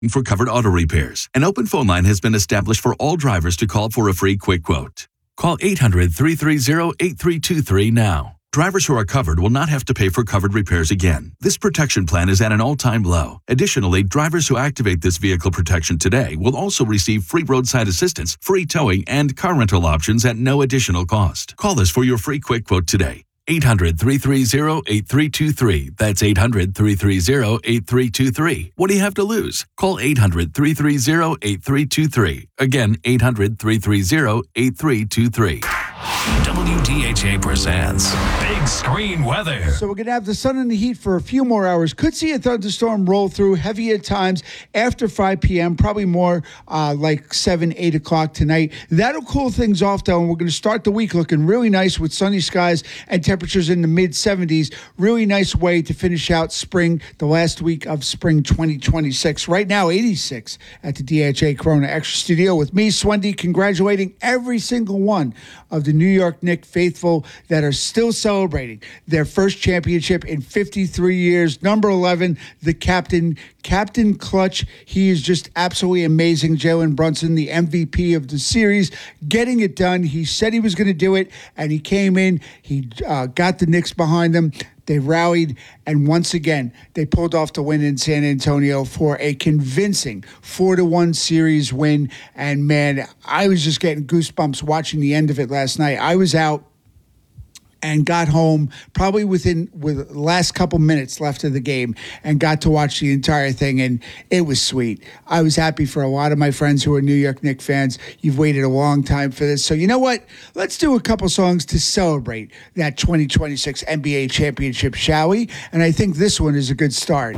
for covered auto repairs. An open phone line has been established for all drivers to call for a free quick quote. Call 800-330-8323 now. Drivers who are covered will not have to pay for covered repairs again. This protection plan is at an all-time low. Additionally, drivers who activate this vehicle protection today will also receive free roadside assistance, free towing, and car rental options at no additional cost. Call us for your free quick quote today. 800-330-8323. That's 800-330-8323. What do you have to lose? Call 800-330-8323. Again, 800-330-8323. WDHA presents Big Screen Weather. So we're going to have the sun and the heat for a few more hours. Could see a thunderstorm roll through heavy at times after 5 p.m., probably more like 7, 8 o'clock tonight. That'll cool things off, though, and we're going to start the week looking really nice with sunny skies and temperatures in the mid-70s. Really nice way to finish out spring, the last week of spring 2026. Right now, 86 at the DHA Corona Extra Studio with me, Swendy, congratulating every single one of the New York Knicks faithful that are still celebrating their first championship in 53 years. Number 11, the captain, Captain Clutch. He is just absolutely amazing. Jalen Brunson, the MVP of the series, getting it done. He said he was going to do it, and he came in. He got the Knicks behind him. They rallied, and once again, they pulled off the win in San Antonio for a convincing 4-1 series win. And, man, I was just getting goosebumps watching the end of it last night. I was out and got home probably with the last couple minutes left of the game and got to watch the entire thing, and it was sweet. I was happy for a lot of my friends who are New York Knicks fans. You've waited a long time for this. So you know what? Let's do a couple songs to celebrate that 2026 NBA championship, shall we? And I think this one is a good start.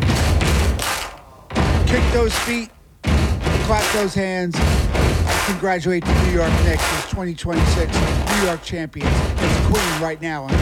Kick those feet, clap those hands. I congratulate the New York Knicks as 2026 New York champions. It's Queen right now on